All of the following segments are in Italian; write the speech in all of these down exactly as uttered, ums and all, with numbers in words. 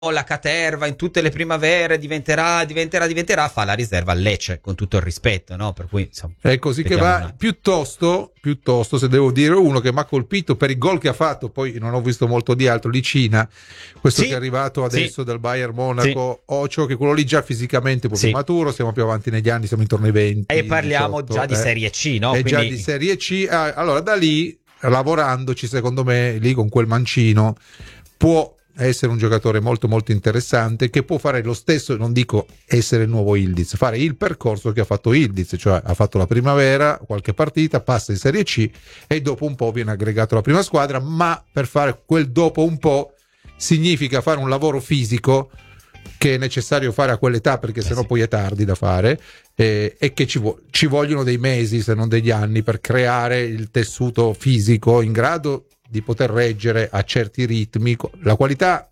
la caterva in tutte le primavere diventerà, diventerà, diventerà, fa la riserva al Lecce, con tutto il rispetto, no? Per cui insomma, è così che va. Piuttosto, piuttosto, se devo dire uno che mi ha colpito per il gol che ha fatto, poi non ho visto molto di altro, Licina, questo sì, che è arrivato adesso sì, dal Bayern Monaco, sì. Ocio, che quello lì già fisicamente un po' più Sì. maturo, siamo più avanti negli anni, siamo intorno ai venti. E parliamo diciotto, già di eh. Serie C, no? È Quindi... già di Serie C. Ah, allora da lì, lavorandoci, secondo me, lì con quel mancino, può essere un giocatore molto molto interessante, che può fare lo stesso, non dico essere il nuovo Yildiz, fare il percorso che ha fatto Yildiz, cioè ha fatto la primavera, qualche partita, passa in Serie C e dopo un po' viene aggregato alla prima squadra, ma per fare quel dopo un po' significa fare un lavoro fisico che è necessario fare a quell'età, perché sennò sì. poi è tardi da fare, eh, e che ci, vo- ci vogliono dei mesi, se non degli anni, per creare il tessuto fisico in grado di poter reggere a certi ritmi. La qualità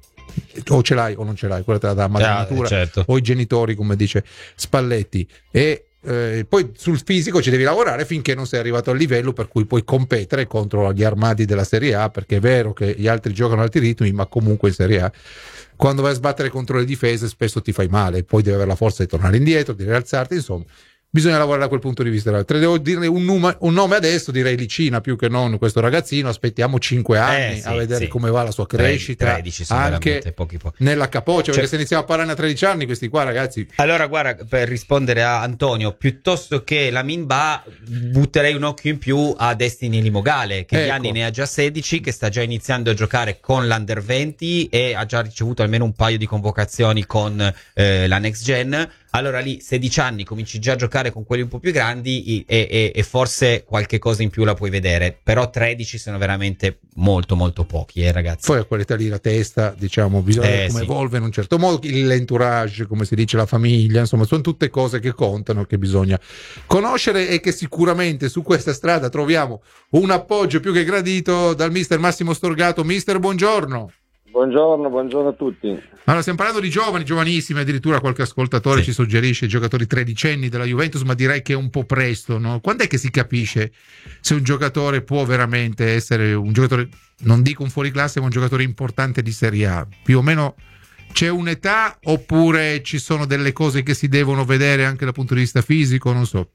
o ce l'hai o non ce l'hai, quella te la dà la madre Ah, natura, certo. o i genitori, come dice Spalletti, e eh, poi sul fisico ci devi lavorare finché non sei arrivato al livello per cui puoi competere contro gli armadi della Serie A, perché è vero che gli altri giocano a alti ritmi, ma comunque in Serie A quando vai a sbattere contro le difese spesso ti fai male, poi devi avere la forza di tornare indietro, di rialzarti, insomma bisogna lavorare da quel punto di vista. Te devo dire un, nome, un nome adesso, direi Licina più che non questo ragazzino. Aspettiamo cinque anni eh, sì, a vedere sì. come va la sua crescita, tredici sono anche pochi, pochi. nella capoccia, cioè, perché se iniziamo a parlare a tredici anni questi qua ragazzi. Allora guarda, per rispondere a Antonio, piuttosto che la Minba butterei un occhio in più a Destiny Limogale, che ecco. gli anni ne ha già sedici, che sta già iniziando a giocare con l'Under venti e ha già ricevuto almeno un paio di convocazioni con eh, la Next Gen. Allora lì sedici anni cominci già a giocare con quelli un po' più grandi e, e, e forse qualche cosa in più la puoi vedere, però tredici sono veramente molto molto pochi, eh ragazzi. Poi a quell'età lì la testa, diciamo, bisogna vedere eh, come sì. evolve in un certo modo, l'entourage, come si dice, la famiglia, insomma sono tutte cose che contano, che bisogna conoscere, e che sicuramente su questa strada troviamo un appoggio più che gradito dal mister Massimo Storgato. Mister, buongiorno. Buongiorno, buongiorno a tutti. Allora, stiamo parlando di giovani, giovanissimi, addirittura qualche ascoltatore sì. ci suggerisce giocatori tredicenni della Juventus, ma direi che è un po' presto, no? Quando è che si capisce se un giocatore può veramente essere un giocatore, non dico un fuoriclasse, ma un giocatore importante di Serie A? Più o meno c'è un'età, oppure ci sono delle cose che si devono vedere anche dal punto di vista fisico? Non so.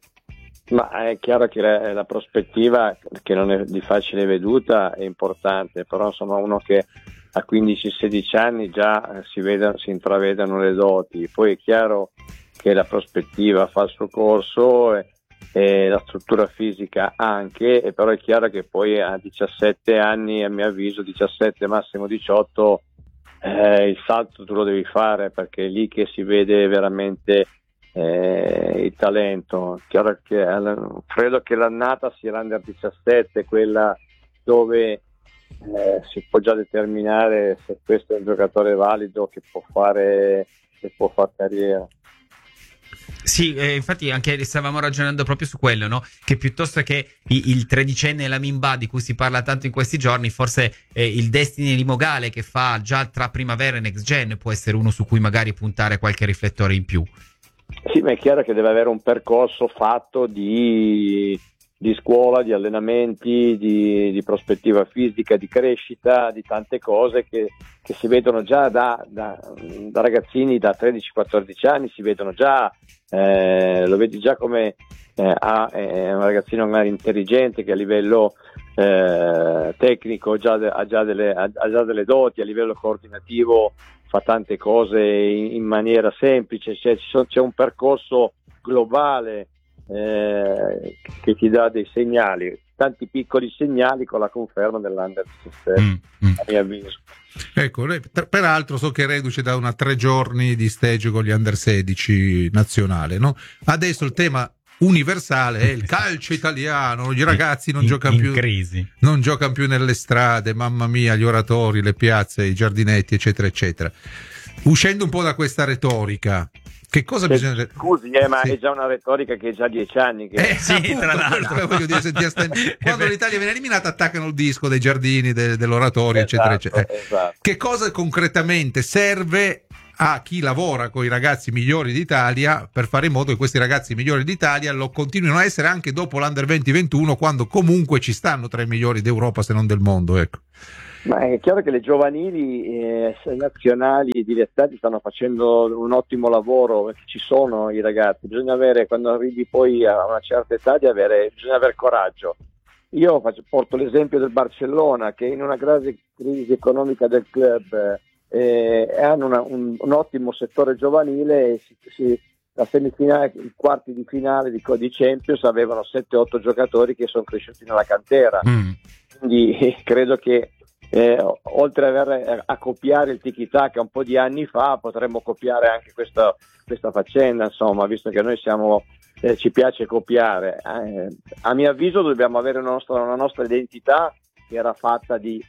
Ma è chiaro che la, la prospettiva, che non è di facile veduta, è importante, però insomma uno che a quindici sedici anni già si, veda, si intravedano le doti. Poi è chiaro che la prospettiva fa il suo corso e, e la struttura fisica anche, e però è chiaro che poi a diciassette anni, a mio avviso diciassette massimo diciotto, eh, il salto tu lo devi fare, perché è lì che si vede veramente eh, il talento. Chiaro che credo che l'annata sia l'Under diciassette, quella dove Eh, si può già determinare se questo è un giocatore valido che può fare, che può fare carriera. Sì, eh, infatti anche stavamo ragionando proprio su quello, no? Che piuttosto che il, il tredicenne e la Minba di cui si parla tanto in questi giorni, forse eh, il Destiny Limogale, che fa già tra primavera e Next Gen, può essere uno su cui magari puntare qualche riflettore in più. Sì, ma è chiaro che deve avere un percorso fatto di di scuola, di allenamenti, di, di prospettiva fisica, di crescita, di tante cose che, che si vedono già da, da, da ragazzini da tredici quattordici anni, si vedono già, eh, lo vedi già come eh, ha, è un ragazzino magari intelligente, che a livello eh, tecnico già, ha, già delle, ha, ha già delle doti, a livello coordinativo fa tante cose in, in maniera semplice, cioè, ci sono, c'è un percorso globale Eh, che ti dà dei segnali, tanti piccoli segnali, con la conferma dell'Under diciassette, mm, mm. a mio avviso. Ecco, peraltro so che reduce da una tre giorni di stage con gli Under sedici nazionale, no? Adesso il tema universale è il calcio italiano, i ragazzi non in, giocano in più crisi. non giocano più nelle strade, mamma mia, gli oratori, le piazze, i giardinetti, eccetera eccetera. Uscendo un po' da questa retorica, che cosa che, bisogna... Scusi, eh, ma sì. è già una retorica che è già dieci anni che... Eh, sì, appunto, tra l'altro. voglio dire, se ti asten... quando l'Italia viene eliminata attaccano il disco dei giardini, de- dell'oratorio, esatto, eccetera eccetera. Esatto. Che cosa concretamente serve a chi lavora con i ragazzi migliori d'Italia per fare in modo che questi ragazzi migliori d'Italia lo continuino a essere anche dopo l'Under venti ventuno, quando comunque ci stanno tra i migliori d'Europa, se non del mondo, ecco. Ma è chiaro che le giovanili eh, nazionali e dilettanti stanno facendo un ottimo lavoro, perché ci sono i ragazzi, bisogna avere, quando arrivi poi a una certa età, di avere, bisogna avere coraggio. Io faccio, porto l'esempio del Barcellona, che in una grave crisi economica del club eh, hanno una, un, un ottimo settore giovanile e si, si, la semifinale, i quarti di finale di, di Champions avevano sette otto giocatori che sono cresciuti nella cantera. Mm. Quindi eh, credo che Eh, oltre ad aver a copiare il tiki-taka un po' di anni fa, potremmo copiare anche questa, questa faccenda, insomma, visto che noi siamo, eh, ci piace copiare. Eh, a mio avviso dobbiamo avere una nostra, una nostra identità che era fatta di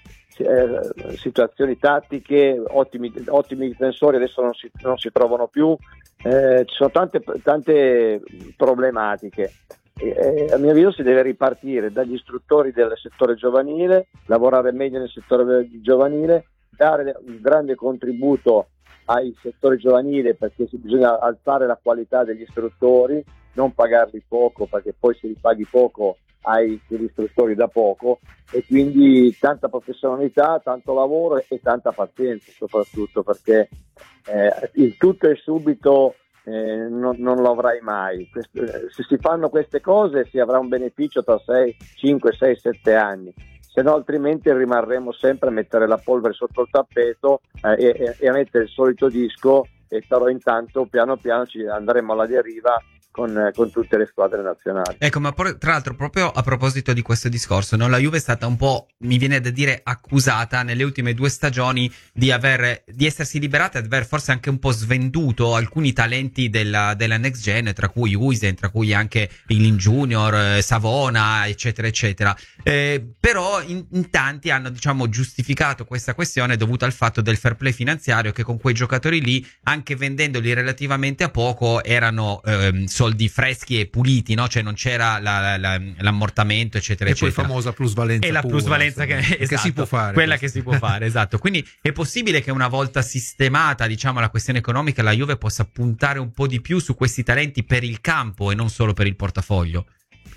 eh, situazioni tattiche, ottimi, ottimi difensori, adesso non si, non si trovano più, eh, ci sono tante, tante problematiche. Eh, a mio avviso si deve ripartire dagli istruttori del settore giovanile, lavorare meglio nel settore giovanile, dare un grande contributo ai settori giovanili, perché bisogna alzare la qualità degli istruttori, non pagarli poco, perché poi se li paghi poco hai degli istruttori da poco, e quindi tanta professionalità, tanto lavoro e tanta pazienza, soprattutto perché eh, il tutto è subito. Eh, non, non lo avrai mai. Questo, eh, se si fanno queste cose si avrà un beneficio tra sei, cinque, sei, sette anni, se no altrimenti rimarremo sempre a mettere la polvere sotto il tappeto eh, e, e a mettere il solito disco, e però intanto piano piano ci andremo alla deriva con, con tutte le squadre nazionali. Ecco, ma por- tra l'altro proprio a proposito di questo discorso, no? La Juve è stata un po', mi viene da dire, accusata nelle ultime due stagioni di aver di essersi liberata e di aver forse anche un po' svenduto alcuni talenti della, della Next Gen, tra cui Huijsen, tra cui anche Lin Junior, eh, Savona, eccetera eccetera. Eh, però in, in tanti hanno, diciamo, giustificato questa questione dovuta al fatto del fair play finanziario, che con quei giocatori lì, anche vendendoli relativamente a poco, erano ehm, soldi freschi e puliti, no? Cioè non c'era la, la, la, l'ammortamento, eccetera, e eccetera. E poi famosa plusvalenza. E la pura, plusvalenza che, esatto, che si può fare. Quella questo. Che si può fare, esatto. Quindi è possibile che una volta sistemata, diciamo, la questione economica, la Juve possa puntare un po' di più su questi talenti per il campo e non solo per il portafoglio?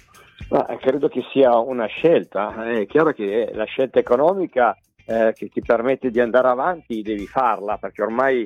Ma credo che sia una scelta. È chiaro che la scelta economica eh, che ti permette di andare avanti devi farla, perché ormai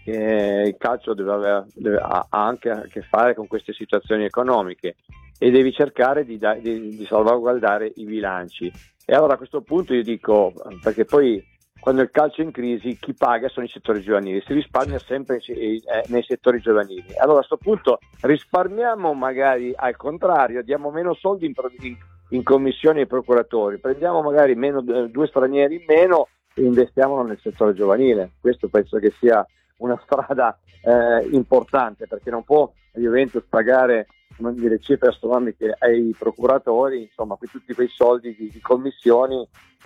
Eh, il calcio deve avere, deve, ha, ha anche a che fare con queste situazioni economiche, e devi cercare di, da, di, di salvaguardare i bilanci. E allora a questo punto io dico, perché poi quando il calcio è in crisi chi paga sono i settori giovanili, si risparmia sempre eh, nei settori giovanili. Allora a questo punto risparmiamo, magari al contrario, diamo meno soldi in, in, in commissioni ai procuratori, prendiamo magari meno, due stranieri in meno e investiamolo nel settore giovanile. Questo penso che sia una strada eh, importante, perché non può la Juventus pagare, come dire, cifre astronomiche ai procuratori, insomma, per tutti quei soldi di, di commissioni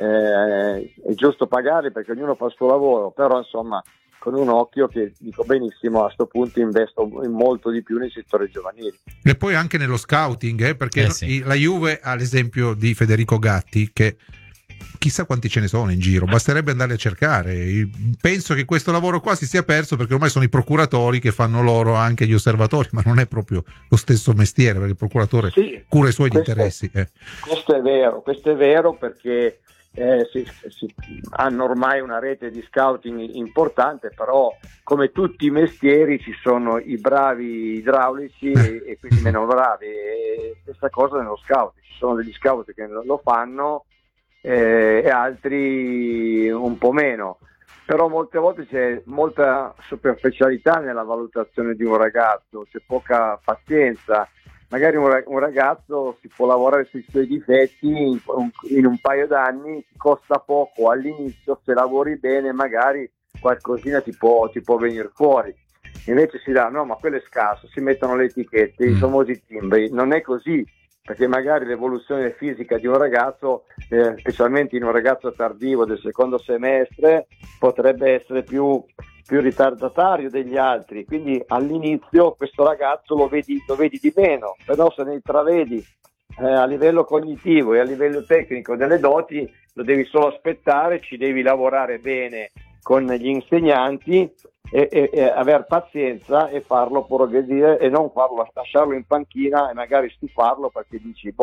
eh, è giusto pagarli perché ognuno fa il suo lavoro, però insomma con un occhio che, dico benissimo, a sto punto investo molto di più nei settori giovanili. E poi anche nello scouting, eh, perché eh sì. la Juve ha l'esempio di Federico Gatti, che chissà quanti ce ne sono in giro, basterebbe andarli a cercare. Penso che questo lavoro qua si sia perso perché ormai sono i procuratori che fanno loro anche gli osservatori, ma non è proprio lo stesso mestiere, perché il procuratore sì, cura i suoi questo, interessi. Eh. Questo è vero, questo è vero perché eh, si, si, hanno ormai una rete di scouting importante, però come tutti i mestieri ci sono i bravi idraulici e, e quelli meno bravi, e stessa cosa nello scout, ci sono degli scout che lo fanno Eh, e altri un po' meno, però molte volte c'è molta superficialità nella valutazione di un ragazzo, c'è poca pazienza. Magari un ragazzo si può lavorare sui suoi difetti in un, in un paio d'anni, ti costa poco all'inizio, se lavori bene magari qualcosina ti può, ti può venire fuori. Invece si dà, no, ma quello è scarso, si mettono le etichette, i famosi timbri. Non è così, perché magari l'evoluzione fisica di un ragazzo, eh, specialmente in un ragazzo tardivo del secondo semestre, potrebbe essere più, più ritardatario degli altri, quindi all'inizio questo ragazzo lo vedi, lo vedi di meno, però se ne intravedi eh, a livello cognitivo e a livello tecnico delle doti, lo devi solo aspettare, ci devi lavorare bene con gli insegnanti e, e, e aver pazienza e farlo progredire, e non farlo, lasciarlo in panchina e magari stufarlo perché dici boh,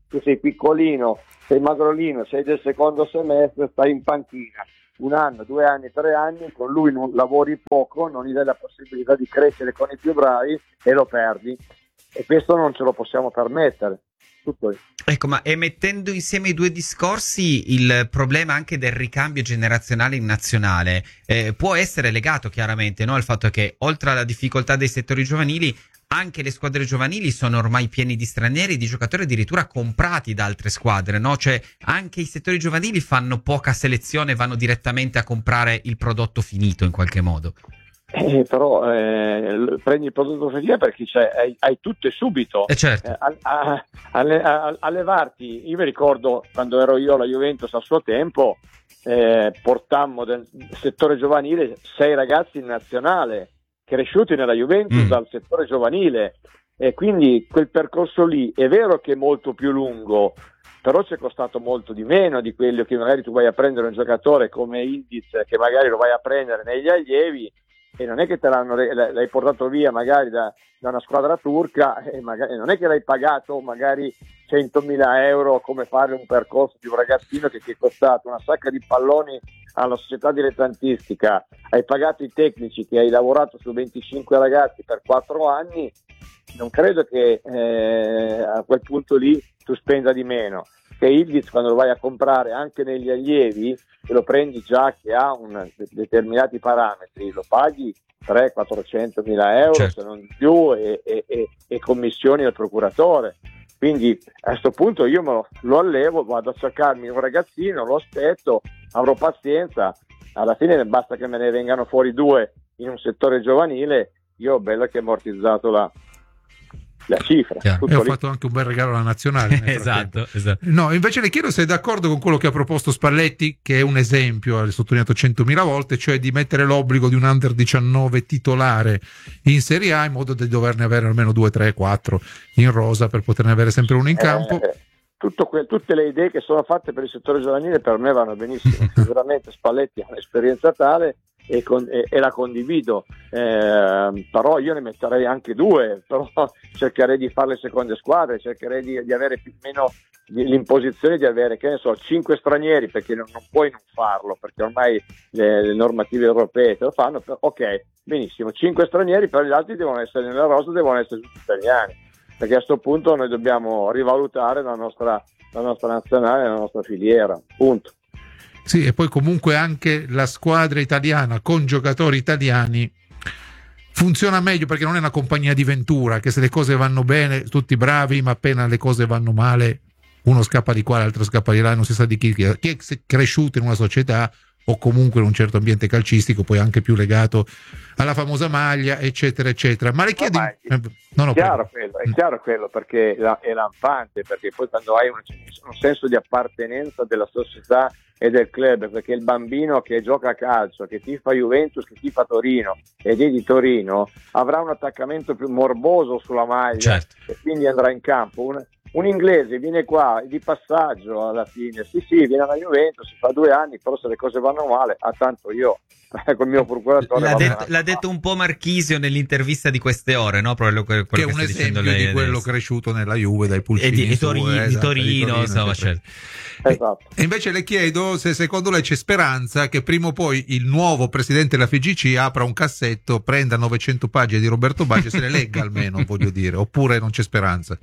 tu sei piccolino, sei magrolino, sei del secondo semestre, stai in panchina un anno, due anni, tre anni, con lui non lavori poco, non gli dai la possibilità di crescere con i più bravi e lo perdi, e questo non ce lo possiamo permettere. Tutto lì. Ecco, ma e mettendo insieme i due discorsi, il problema anche del ricambio generazionale in nazionale eh, può essere legato chiaramente, no, al fatto che oltre alla difficoltà dei settori giovanili, anche le squadre giovanili sono ormai pieni di stranieri, di giocatori addirittura comprati da altre squadre, no? Cioè anche i settori giovanili fanno poca selezione, vanno direttamente a comprare il prodotto finito in qualche modo. Eh, però eh, prendi il prodotto finito perché c'è, hai, hai tutto e subito. Eh certo. eh, a, a, a, a, a levarti, io mi ricordo quando ero io alla Juventus a suo tempo, eh, portammo del settore giovanile sei ragazzi in nazionale cresciuti nella Juventus mm. dal settore giovanile, e quindi quel percorso lì è vero che è molto più lungo, però ci è costato molto di meno di quello che magari tu vai a prendere un giocatore come Ildiz, che magari lo vai a prendere negli allievi e non è che te l'hanno, l'hai portato via magari da, da una squadra turca e magari, non è che l'hai pagato magari centomila euro come fare un percorso di un ragazzino che ti è costato una sacca di palloni alla società dilettantistica, hai pagato i tecnici, che hai lavorato su venticinque ragazzi per quattro anni, non credo che eh, a quel punto lì tu spenda di meno. Che Ildiz, quando lo vai a comprare anche negli allievi, e lo prendi già che ha un, determinati parametri, lo paghi trecento quattrocento mila euro, certo, se non di più, e, e, e, e commissioni al procuratore. Quindi a questo punto io me lo, lo allevo, vado a cercarmi un ragazzino, lo aspetto, avrò pazienza, alla fine basta che me ne vengano fuori due in un settore giovanile, io ho bello che ammortizzato la, la cifra. E ho lì. Fatto anche un bel regalo alla nazionale. esatto, esatto. No, invece le chiedo se è d'accordo con quello che ha proposto Spalletti, che è un esempio, ha sottolineato centomila volte, cioè di mettere l'obbligo di un under diciannove titolare in Serie A, in modo da doverne avere almeno due, tre, quattro in rosa per poterne avere sempre uno in campo. Eh, tutto que- tutte le idee che sono fatte per il settore giovanile per me vanno benissimo. Sicuramente Spalletti ha un'esperienza tale e, con, e, e la condivido, eh, però io ne metterei anche due, però cercherei di fare le seconde squadre, cercherei di, di avere più o meno l'imposizione di avere, che ne so, cinque stranieri, perché non, non puoi non farlo, perché ormai le, le normative europee te lo fanno, per, ok, benissimo, cinque stranieri, però gli altri devono essere nella rosa, devono essere tutti italiani, perché a questo punto noi dobbiamo rivalutare la nostra, la nostra nazionale, la nostra filiera, punto. Sì, e poi comunque anche la squadra italiana con giocatori italiani funziona meglio, perché non è una compagnia di Ventura, che se le cose vanno bene tutti bravi, ma appena le cose vanno male uno scappa di qua, l'altro scappa di là, non si sa di chi, chi è cresciuto in una società o comunque in un certo ambiente calcistico, poi anche più legato alla famosa maglia, eccetera, eccetera. Ma le chiedo... No, eh, no, no, è, chiaro quello, è chiaro quello, perché la, è lampante, perché poi quando hai un, un senso di appartenenza della società e del club, perché il bambino che gioca a calcio, che tifa Juventus, che tifa Torino ed è di Torino, avrà un attaccamento più morboso sulla maglia, certo, e quindi andrà in campo. Un, un inglese viene qua di passaggio alla fine, sì sì, viene alla Juventus, si fa due anni, però se le cose vanno male, ah tanto io con il mio procuratore l'ha, detto, l'ha detto un po' Marchisio nell'intervista di queste ore, no? Proprio quello, quello che è che un esempio di lei quello adesso, cresciuto nella Juve dai pulcini e di, e su, Torino, eh, di esatto, Torino, di Torino, insomma, certo. Esatto. E invece le chiedo se secondo lei c'è speranza che prima o poi il nuovo presidente della F I G C apra un cassetto, prenda novecento pagine di Roberto Baggio e se le legga almeno, voglio dire, oppure non c'è speranza.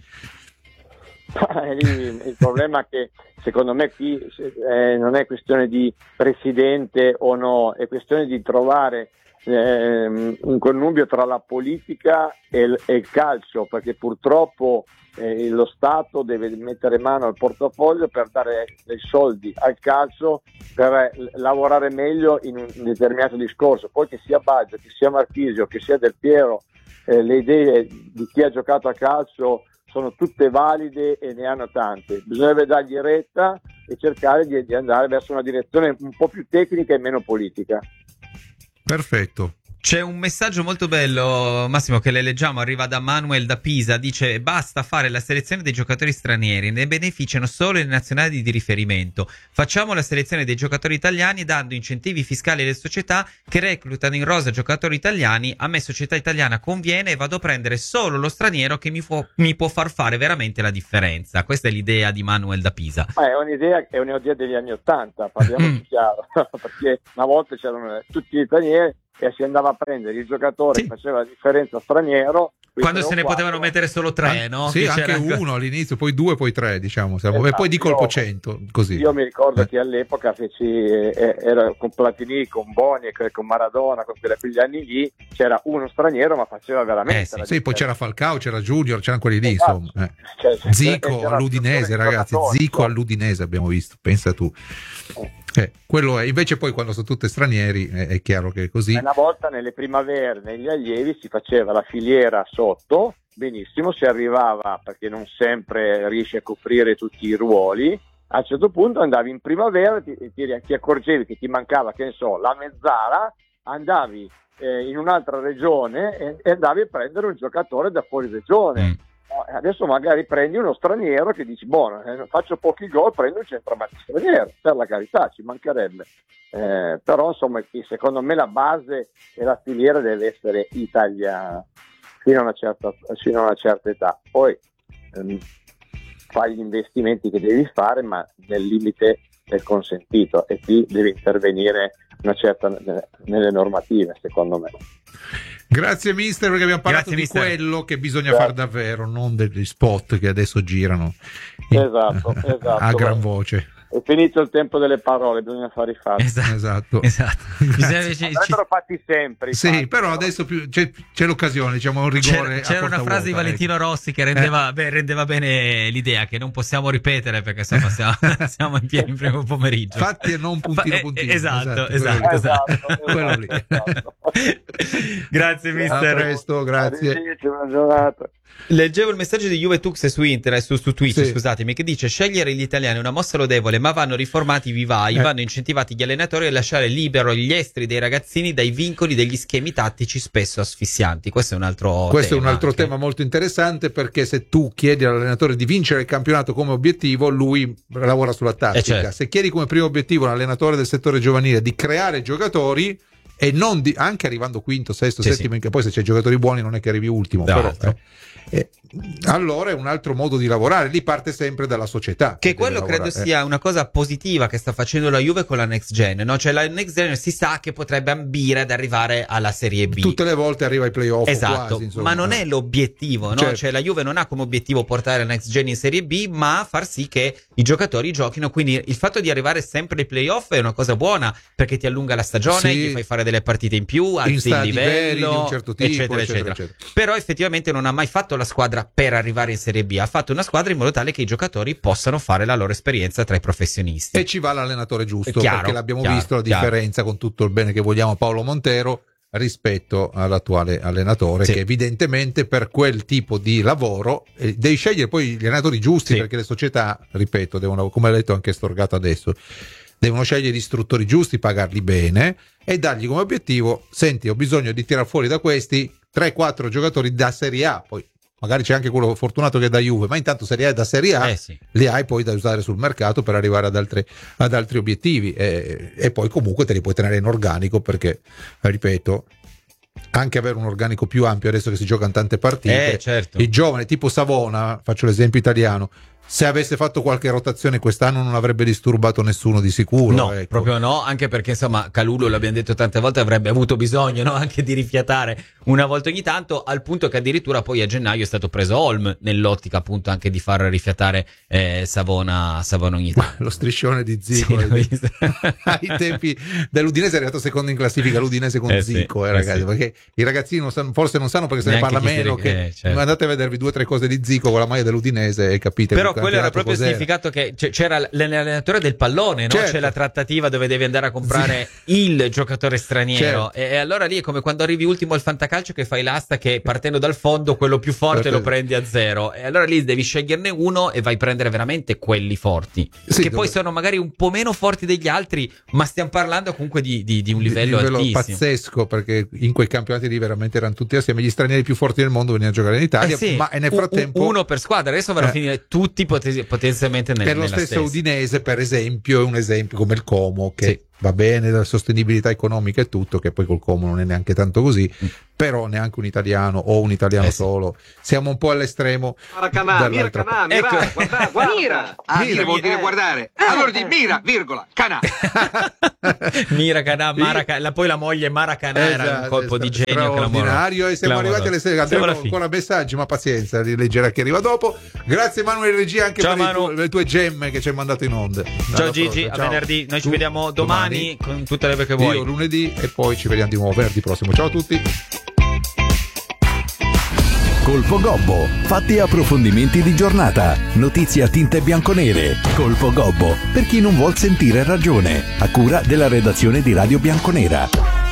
Il problema è che secondo me qui eh, non è questione di presidente o no, è questione di trovare eh, un connubio tra la politica e il, e il calcio, perché purtroppo eh, lo Stato deve mettere mano al portafoglio per dare dei soldi al calcio per eh, lavorare meglio in un determinato discorso. Poi che sia Baggio, che sia Marchisio, che sia Del Piero, eh, le idee di chi ha giocato a calcio sono tutte valide e ne hanno tante, bisognerebbe dargli retta e cercare di, di andare verso una direzione un po' più tecnica e meno politica. Perfetto. C'è un messaggio molto bello, Massimo, che le leggiamo, arriva da Manuel da Pisa, dice: basta fare la selezione dei giocatori stranieri, ne beneficiano solo le nazionali di riferimento. Facciamo la selezione dei giocatori italiani dando incentivi fiscali alle società che reclutano in rosa giocatori italiani. A me società italiana conviene e vado a prendere solo lo straniero che mi, fu- mi può far fare veramente la differenza. Questa è l'idea di Manuel da Pisa. Ma è un'idea, è un'idea degli anni Ottanta, parliamoci chiaro, perché una volta c'erano tutti gli stranieri e si andava a prendere il giocatore sì. che faceva la differenza straniero. Quando se ne quattro. potevano mettere solo tre, An- no? Sì, Che anche c'era... uno all'inizio, poi due, poi tre, diciamo. Esatto. E poi di colpo Io- cento, così. Io mi ricordo Eh. che all'epoca feci, eh, era con Platini, con Boni, e con Maradona, con quelle- quegli anni lì, c'era uno straniero ma faceva veramente Eh sì. la Sì, poi c'era differenza. Falcao, c'era Junior, c'erano quelli lì, Esatto. insomma. eh. Cioè, se- Zico c'era all'Udinese, il ragazzi, giocatore, Zico no? all'Udinese abbiamo visto, pensa tu. Eh, quello è. Invece poi quando sono tutti stranieri è, è chiaro che è così. Una volta nelle primavere, negli allievi, si faceva la filiera sotto, benissimo, si arrivava, perché non sempre riesci a coprire tutti i ruoli. A un certo punto andavi in primavera, ti, ti, ti accorgevi che ti mancava, che ne so, la mezzala, andavi eh, in un'altra regione e, e andavi a prendere un giocatore da fuori regione. Mm. No, adesso magari prendi uno straniero che dici, buono, eh, faccio pochi gol, prendo un centravanti straniero, per la carità, ci mancherebbe. Eh, però insomma, secondo me la base e la filiera deve essere italiana fino a una certa, fino a una certa età. Poi ehm, fai gli investimenti che devi fare, ma nel limite del consentito, e qui deve intervenire una certa nelle normative, secondo me. Grazie mister, perché abbiamo parlato Grazie, di mister. quello che bisogna Grazie. fare davvero, non degli spot che adesso girano Esatto, esatto. a gran voce. È finito il tempo delle parole, bisogna fare i fatti. Esatto. Esatto. Esatto. Bisogna- ci- ci- Andrebbero fatti sempre. i Sì, fatti, però no? adesso più, c'è, c'è l'occasione, diciamo un rigore. C'era, c'era a una porta frase di vuota, Valentino ecco. Rossi che rendeva, beh, rendeva bene l'idea, che non possiamo ripetere perché insomma siamo, siamo in pieno in primo pomeriggio. Fatti e non puntino Fa- eh, puntino. esatto, quello esatto, lì. esatto. Quello lì. esatto. Grazie A mister. presto, grazie. Arrivederci, buona giornata. Leggevo il messaggio di Juve Tux su internet, su, su Twitch, Sì. scusatemi, che dice: scegliere gli italiani è una mossa lodevole, ma vanno riformati i vivai, Eh. vanno incentivati gli allenatori a lasciare libero gli esteri dei ragazzini dai vincoli degli schemi tattici spesso asfissianti. Questo è un altro Questo tema. è un altro anche. tema molto interessante, perché se tu chiedi all'allenatore di vincere il campionato come obiettivo, lui lavora sulla tattica. Eh, certo. Se chiedi come primo obiettivo all'allenatore del settore giovanile di creare giocatori e non di, anche arrivando quinto, sesto, Sì, settimo, che poi se c'è giocatori buoni non è che arrivi ultimo, Tra però, l'altro. eh, eh, allora è un altro modo di lavorare, lì parte sempre dalla società. Che deve quello credo lavorare, eh. sia una cosa positiva che sta facendo la Juve con la Next Gen, no? Cioè la Next Gen si sa che potrebbe ambire ad arrivare alla Serie B. Tutte le volte arriva ai playoff, Esatto, quasi, insomma. ma non è l'obiettivo, no? Certo. Cioè la Juve non ha come obiettivo portare la Next Gen in Serie B, ma far sì che i giocatori giochino, quindi il fatto di arrivare sempre ai playoff è una cosa buona, perché ti allunga la stagione, Sì. gli fai fare delle partite in più, in alzi il stadi veri livello, di un certo tipo, eccetera, eccetera, eccetera, eccetera. Però effettivamente non ha mai fatto la squadra per arrivare in Serie B, ha fatto una squadra in modo tale che i giocatori possano fare la loro esperienza tra i professionisti. E ci va l'allenatore giusto, È chiaro, perché l'abbiamo chiaro, visto la chiaro. differenza, con tutto il bene che vogliamo a Paolo Montero rispetto all'attuale allenatore, Sì. che evidentemente per quel tipo di lavoro eh, devi scegliere poi gli allenatori giusti, Sì. perché le società, ripeto, devono, come ha detto anche Storgato adesso, devono scegliere gli istruttori giusti, pagarli bene e dargli come obiettivo: senti, ho bisogno di tirar fuori da questi tre quattro giocatori da Serie A, poi magari c'è anche quello fortunato che è da Juve, ma intanto Serie A e da Serie A Eh sì. li hai poi da usare sul mercato per arrivare ad altri, ad altri obiettivi, e, e poi comunque te li puoi tenere in organico, perché ripeto, anche avere un organico più ampio adesso che si giocano tante partite, Eh, certo. il giovane tipo Savona, faccio l'esempio italiano, se avesse fatto qualche rotazione quest'anno non avrebbe disturbato nessuno di sicuro. No, ecco. proprio no, anche perché insomma Calulu, l'abbiamo detto tante volte, avrebbe avuto bisogno, no, anche di rifiatare una volta ogni tanto, al punto che addirittura poi a gennaio è stato preso Holm, nell'ottica appunto anche di far rifiatare eh, Savona, Savona ogni tanto. Lo striscione di Zico, Sì, l'ho ai, visto. ai tempi dell'Udinese è arrivato secondo in classifica l'Udinese con Eh sì, Zico, eh, eh ragazzi, sì. perché i ragazzini non sanno, forse non sanno, perché se ne Neanche parla chi si meno, ri- che eh, certo. andate a vedervi due o tre cose di Zico con la maglia dell'Udinese e capite. Però quello era proprio il cos'era? significato che c- c'era l'allenatore del pallone, no? Certo. C'è la trattativa dove devi andare a comprare il giocatore straniero. Certo. E, e allora lì è come quando arrivi ultimo al fantacalcio che fai l'asta che partendo dal fondo quello più forte Certo. lo prendi a zero. E allora lì devi sceglierne uno e vai a prendere veramente quelli forti. Sì, che dove- poi sono magari un po' meno forti degli altri, ma stiamo parlando comunque di, di, di un livello, Di livello altissimo. pazzesco, perché in quei campionati lì veramente erano tutti assieme. Gli stranieri più forti del mondo venivano a giocare in Italia, Eh sì, ma nel u- frattempo u- uno per squadra. Adesso vanno Eh. a finire tutti poten- potenzialmente nel, per lo nella stesso stessa. Udinese, per esempio, è un esempio come il Como, che Sì. va bene, la sostenibilità economica e tutto, che poi col Como non è neanche tanto così, Mm. però neanche un italiano o un italiano Eh sì. solo. Siamo un po' all'estremo Maracanà, mira dall'altra canà, parte. mira, Ecco. guarda, guarda. Mira. Ah, Mira. mira vuol dire guardare. Allora di mira, virgola, canà. Miracanà, Maracanà, la- poi la moglie Maracanà era un Esatto, colpo di genio straordinario. E siamo clamoroso. arrivati alle sere, Siamo andremo alla fine. ancora messaggi, ma pazienza, li leggerà chi arriva dopo. Grazie Emanuele Regia anche Ciao, per i Manu. tu- le tue gemme che ci hai mandato in onda. Ciao Alla Gigi, prossima, a ciao. venerdì. Noi ci Tu- vediamo domani, con tutte le che Io vuoi. lunedì e poi ci vediamo di nuovo venerdì prossimo. Ciao a tutti. Colpo Gobbo, fatti e approfondimenti di giornata, notizie a tinte bianconere. Colpo Gobbo, per chi non vuol sentire ragione, a cura della redazione di Radio Bianconera.